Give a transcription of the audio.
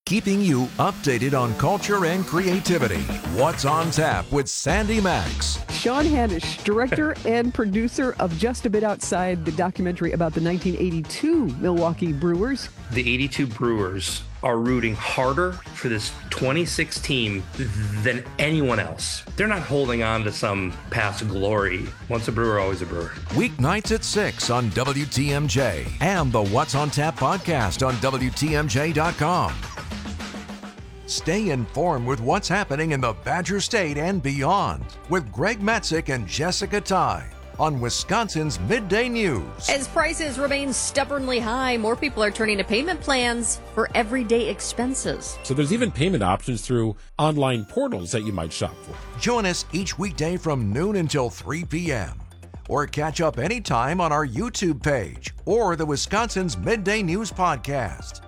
keeping you updated on culture and creativity. What's on Tap with Sandy Max. Sean Hanisch, director and producer of Just a Bit Outside, the documentary about the 1982 Milwaukee Brewers. The 82 Brewers are rooting harder for this 26 team than anyone else. They're not holding on to some past glory. Once a Brewer, always a Brewer. Weeknights at 6 on WTMJ and the What's on Tap podcast on WTMJ.com. Stay informed with what's happening in the Badger State and beyond with Greg Matzik and Jessica Ty on Wisconsin's Midday News. As prices remain stubbornly high, more people are turning to payment plans for everyday expenses. So there's even payment options through online portals that you might shop for. Join us each weekday from noon until 3 p.m. or catch up anytime on our YouTube page or the Wisconsin's Midday News podcast.